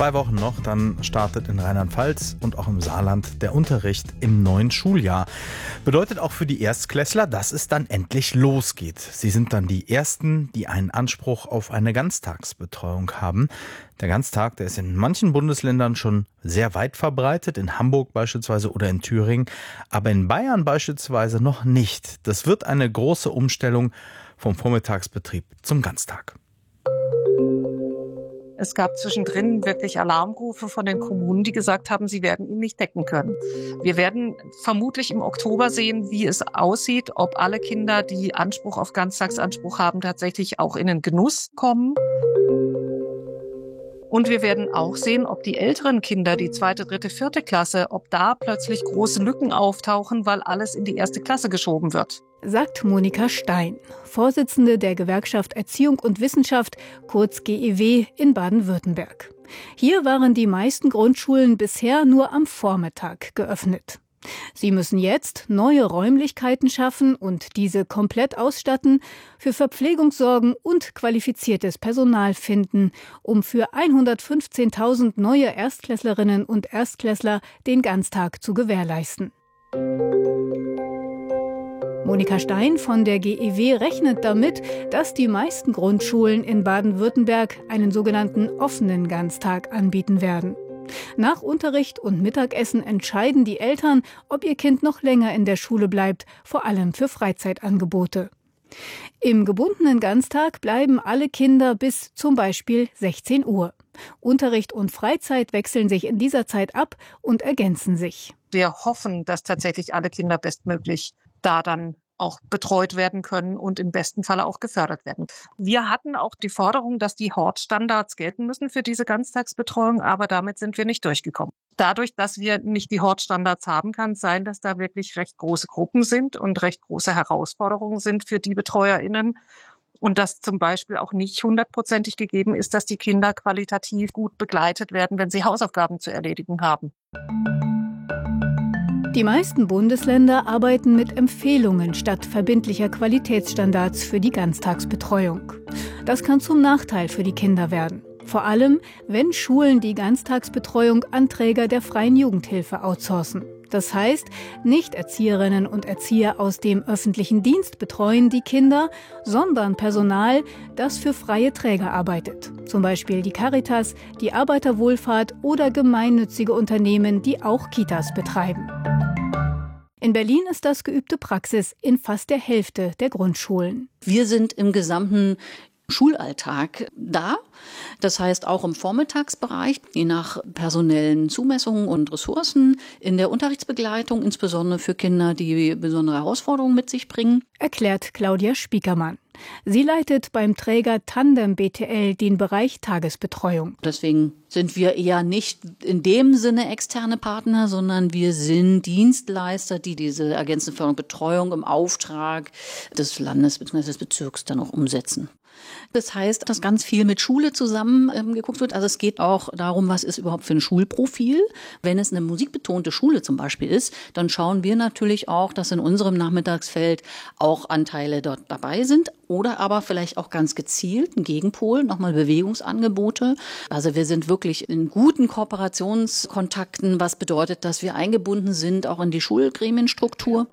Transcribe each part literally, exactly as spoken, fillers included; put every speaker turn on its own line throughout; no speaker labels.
Zwei Wochen noch, dann startet in Rheinland-Pfalz und auch im Saarland der Unterricht im neuen Schuljahr. Bedeutet auch für die Erstklässler, dass es dann endlich losgeht. Sie sind dann die Ersten, die einen Anspruch auf eine Ganztagsbetreuung haben. Der Ganztag, der ist in manchen Bundesländern schon sehr weit verbreitet, in Hamburg beispielsweise oder in Thüringen, aber in Bayern beispielsweise noch nicht. Das wird eine große Umstellung vom Vormittagsbetrieb zum Ganztag.
Es gab zwischendrin wirklich Alarmrufe von den Kommunen, die gesagt haben, sie werden ihn nicht decken können. Wir werden vermutlich im Oktober sehen, wie es aussieht, ob alle Kinder, die Anspruch auf Ganztagsanspruch haben, tatsächlich auch in den Genuss kommen. Und wir werden auch sehen, ob die älteren Kinder, die zweite, dritte, vierte Klasse, ob da plötzlich große Lücken auftauchen, weil alles in die erste Klasse geschoben wird.
Sagt Monika Stein, Vorsitzende der Gewerkschaft Erziehung und Wissenschaft, kurz G E W, in Baden-Württemberg. Hier waren die meisten Grundschulen bisher nur am Vormittag geöffnet. Sie müssen jetzt neue Räumlichkeiten schaffen und diese komplett ausstatten, für Verpflegung sorgen und qualifiziertes Personal finden, um für hundertfünfzehntausend neue Erstklässlerinnen und Erstklässler den Ganztag zu gewährleisten. Monika Stein von der G E W rechnet damit, dass die meisten Grundschulen in Baden-Württemberg einen sogenannten offenen Ganztag anbieten werden. Nach Unterricht und Mittagessen entscheiden die Eltern, ob ihr Kind noch länger in der Schule bleibt, vor allem für Freizeitangebote. Im gebundenen Ganztag bleiben alle Kinder bis zum Beispiel sechzehn Uhr. Unterricht und Freizeit wechseln sich in dieser Zeit ab und ergänzen sich.
Wir hoffen, dass tatsächlich alle Kinder bestmöglich da dann auch betreut werden können und im besten Falle auch gefördert werden. Wir hatten auch die Forderung, dass die Hortstandards gelten müssen für diese Ganztagsbetreuung, aber damit sind wir nicht durchgekommen. Dadurch, dass wir nicht die Hortstandards haben, kann es sein, dass da wirklich recht große Gruppen sind und recht große Herausforderungen sind für die BetreuerInnen und dass zum Beispiel auch nicht hundertprozentig gegeben ist, dass die Kinder qualitativ gut begleitet werden, wenn sie Hausaufgaben zu erledigen haben.
Die meisten Bundesländer arbeiten mit Empfehlungen statt verbindlicher Qualitätsstandards für die Ganztagsbetreuung. Das kann zum Nachteil für die Kinder werden. Vor allem, wenn Schulen die Ganztagsbetreuung an Träger der freien Jugendhilfe outsourcen. Das heißt, nicht Erzieherinnen und Erzieher aus dem öffentlichen Dienst betreuen die Kinder, sondern Personal, das für freie Träger arbeitet. Zum Beispiel die Caritas, die Arbeiterwohlfahrt oder gemeinnützige Unternehmen, die auch Kitas betreiben. In Berlin ist das geübte Praxis in fast der Hälfte der Grundschulen.
Wir sind im gesamten Schulalltag da. Das heißt auch im Vormittagsbereich, je nach personellen Zumessungen und Ressourcen, in der Unterrichtsbegleitung, insbesondere für Kinder, die besondere Herausforderungen mit sich bringen.
Erklärt Claudia Spiekermann. Sie leitet beim Träger Tandem B T L den Bereich Tagesbetreuung.
Deswegen sind wir eher nicht in dem Sinne externe Partner, sondern wir sind Dienstleister, die diese ergänzende Förderung Betreuung im Auftrag des Landes bzw. des Bezirks dann auch umsetzen. Das heißt, dass ganz viel mit Schule zusammen ähm, geguckt wird. Also es geht auch darum, was ist überhaupt für ein Schulprofil. Wenn es eine musikbetonte Schule zum Beispiel ist, dann schauen wir natürlich auch, dass in unserem Nachmittagsfeld auch Anteile dort dabei sind. Oder aber vielleicht auch ganz gezielt ein Gegenpol, nochmal Bewegungsangebote. Also wir sind wirklich in guten Kooperationskontakten, was bedeutet, dass wir eingebunden sind, auch in die Schulgremienstruktur.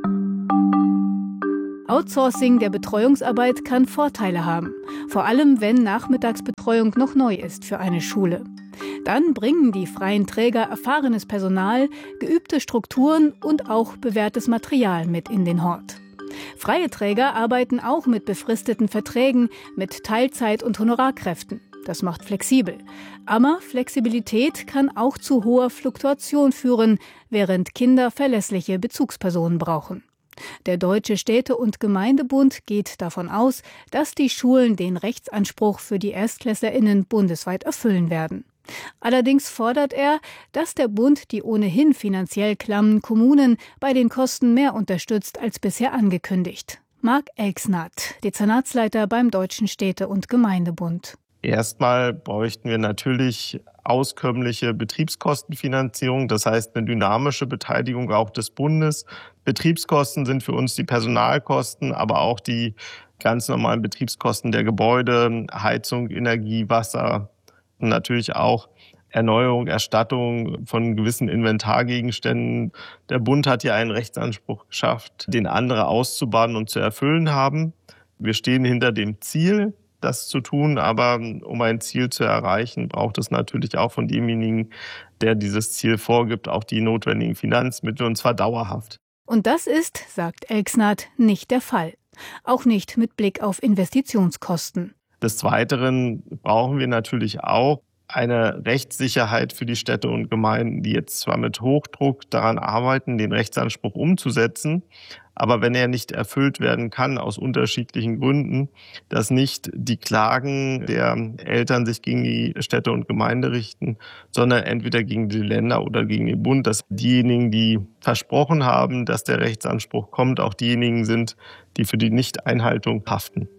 Outsourcing der Betreuungsarbeit kann Vorteile haben, vor allem wenn Nachmittagsbetreuung noch neu ist für eine Schule. Dann bringen die freien Träger erfahrenes Personal, geübte Strukturen und auch bewährtes Material mit in den Hort. Freie Träger arbeiten auch mit befristeten Verträgen, mit Teilzeit- und Honorarkräften. Das macht flexibel. Aber Flexibilität kann auch zu hoher Fluktuation führen, während Kinder verlässliche Bezugspersonen brauchen. Der Deutsche Städte- und Gemeindebund geht davon aus, dass die Schulen den Rechtsanspruch für die ErstklässlerInnen bundesweit erfüllen werden. Allerdings fordert er, dass der Bund die ohnehin finanziell klammen Kommunen bei den Kosten mehr unterstützt als bisher angekündigt. Marc Elksnath, Dezernatsleiter beim Deutschen Städte- und Gemeindebund.
Erstmal bräuchten wir natürlich auskömmliche Betriebskostenfinanzierung, das heißt eine dynamische Beteiligung auch des Bundes. Betriebskosten sind für uns die Personalkosten, aber auch die ganz normalen Betriebskosten der Gebäude, Heizung, Energie, Wasser und natürlich auch Erneuerung, Erstattung von gewissen Inventargegenständen. Der Bund hat ja einen Rechtsanspruch geschafft, den andere auszubaden und zu erfüllen haben. Wir stehen hinter dem Ziel, das zu tun, aber um ein Ziel zu erreichen, braucht es natürlich auch von demjenigen, der dieses Ziel vorgibt, auch die notwendigen Finanzmittel, und zwar dauerhaft.
Und das ist, sagt Elksnath, nicht der Fall. Auch nicht mit Blick auf Investitionskosten.
Des Weiteren brauchen wir natürlich auch eine Rechtssicherheit für die Städte und Gemeinden, die jetzt zwar mit Hochdruck daran arbeiten, den Rechtsanspruch umzusetzen, aber wenn er nicht erfüllt werden kann, aus unterschiedlichen Gründen, dass nicht die Klagen der Eltern sich gegen die Städte und Gemeinde richten, sondern entweder gegen die Länder oder gegen den Bund, dass diejenigen, die versprochen haben, dass der Rechtsanspruch kommt, auch diejenigen sind, die für die Nichteinhaltung haften.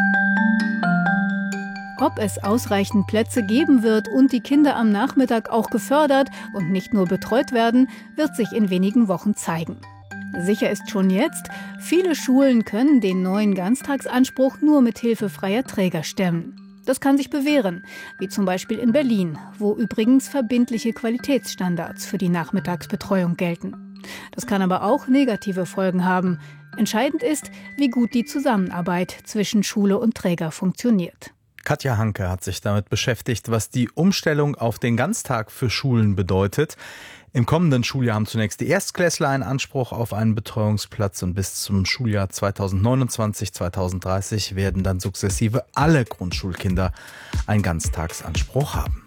Ob es ausreichend Plätze geben wird und die Kinder am Nachmittag auch gefördert und nicht nur betreut werden, wird sich in wenigen Wochen zeigen. Sicher ist schon jetzt, viele Schulen können den neuen Ganztagsanspruch nur mit Hilfe freier Träger stemmen. Das kann sich bewähren, wie zum Beispiel in Berlin, wo übrigens verbindliche Qualitätsstandards für die Nachmittagsbetreuung gelten. Das kann aber auch negative Folgen haben. Entscheidend ist, wie gut die Zusammenarbeit zwischen Schule und Träger funktioniert.
Katja Hanke hat sich damit beschäftigt, was die Umstellung auf den Ganztag für Schulen bedeutet. Im kommenden Schuljahr haben zunächst die Erstklässler einen Anspruch auf einen Betreuungsplatz und bis zum Schuljahr zweitausendneunundzwanzig zweitausenddreißig werden dann sukzessive alle Grundschulkinder einen Ganztagsanspruch haben.